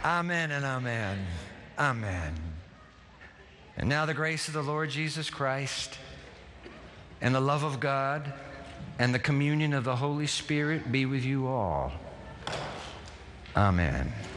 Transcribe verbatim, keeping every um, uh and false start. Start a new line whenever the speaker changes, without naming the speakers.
Amen and amen. Amen. And now the grace of the Lord Jesus Christ and the love of God and the communion of the Holy Spirit be with you all. Amen.